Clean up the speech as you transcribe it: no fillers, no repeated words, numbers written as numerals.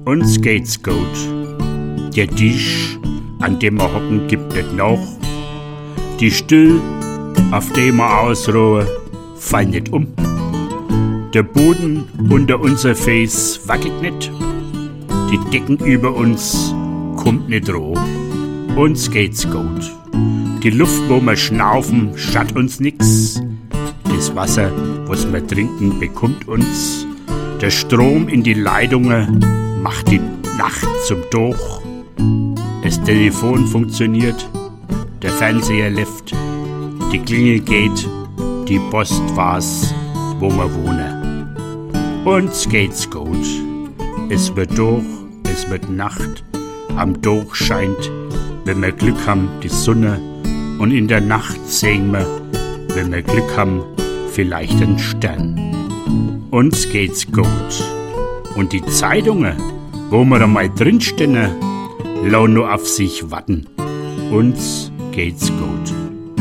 Uns geht's gut. Der Tisch, an dem wir hocken, gibt nicht noch. Die Stühle, auf dem wir ausruhen, fallen nicht um. Der Boden unter unser Face wackelt nicht. Die Decken über uns kommt nicht roh. Uns geht's gut. Die Luft, wo wir schnaufen, schadet uns nix. Das Wasser, was wir trinken, bekommt uns. Der Strom in die Leitungen macht die Nacht zum Doch. Das Telefon funktioniert, der Fernseher läuft, die Klingel geht, die Post war's, wo wir wohnen. Uns geht's gut. Es wird durch, es wird Nacht, am Doch scheint, wenn wir Glück haben, die Sonne, und in der Nacht sehen wir, wenn wir Glück haben, vielleicht einen Stern. Uns geht's gut. Und die Zeitungen, wo wir einmal drinstehen, lassen nur auf sich warten. Uns geht's gut.